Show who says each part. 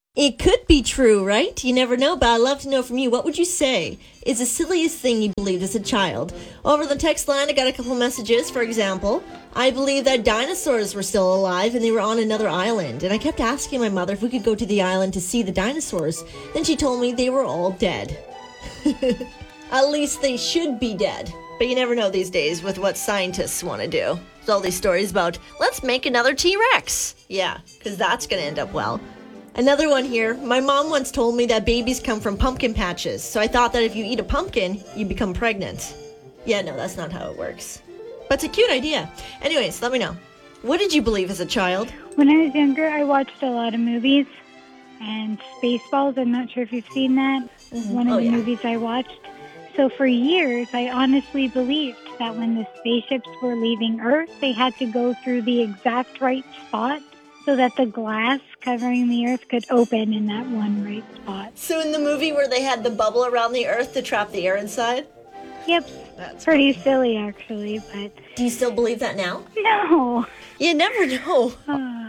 Speaker 1: It could be true, right? You never know, but I'd love to know from you. What would you say is the silliest thing you believed as a child? Over the text line, I got a couple messages. For example, I believed that dinosaurs were still alive and they were on another island. And I kept asking my mother if we could go to the island to see the dinosaurs. Then she told me they were all dead. At least they should be dead. But you never know these days with what scientists want to do. There's all these stories about, let's make another T-Rex. Yeah, because that's going to end up well. Another one here. My mom once told me that babies come from pumpkin patches, so I thought that if you eat a pumpkin, you become pregnant. Yeah, no, that's not how it works. But it's a cute idea. Anyways, let me know. What did you believe as a child?
Speaker 2: When I was younger, I watched a lot of movies, and Spaceballs, I'm not sure if you've seen that, one of the movies I watched. So for years, I honestly believed that when the spaceships were leaving Earth, they had to go through the exact right spot so that the glass covering the Earth could open in that one right spot.
Speaker 1: So in the movie where they had the bubble around the Earth to trap the air inside?
Speaker 2: Yep. That's pretty silly, actually, but...
Speaker 1: Do you still believe that now?
Speaker 2: No.
Speaker 1: You never know.